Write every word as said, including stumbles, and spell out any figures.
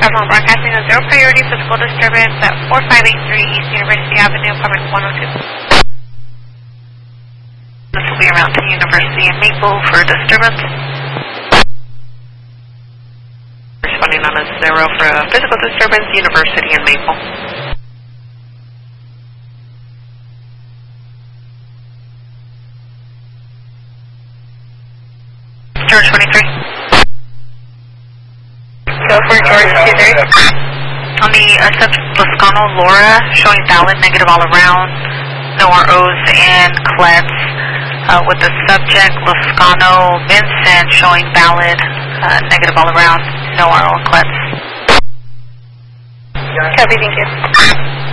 Everyone broadcasting a zero priority physical disturbance at four five eight three East University Avenue, apartment one oh two. This will be around to University and Maple for disturbance. Responding on a zero for a physical disturbance, University and Maple. George twenty-three. Go for George two three. On the uh, subject Lascano, Laura, showing valid, negative all around, no R Os and Klets. Uh, with the subject Lascano, Vincent, showing valid, uh, negative all around, no R O and Klets. Copy, thank you.